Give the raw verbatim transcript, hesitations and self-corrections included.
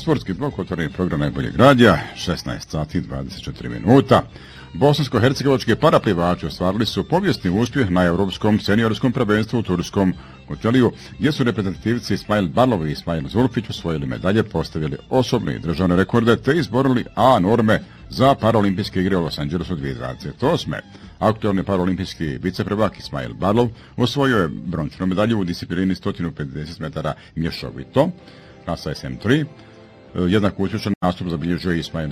Sportski blok, otvoreni program najboljeg radija, šesnaest sati i dvadeset četiri minuta. Bosansko-hercegovački paraplivači ostvarili su povijesni uspjeh na Europskom seniorskom prvenstvu u Turskom Koteliju, gdje su reprezentativci Ismail Barlov i Ismail Zulfić osvojili medalje, postavili osobne i državne rekorde te izborili A norme za paraolimpijske igre u Los Angelesu dvije tisuće dvadeset osme. Aktualni paraolimpijski viceprvak Ismail Barlov osvojio je brončanu medalju u disciplini sto pedeset metara mješovito, klasa S M tri. Jednak uspješan nastup zabilježio je Ismail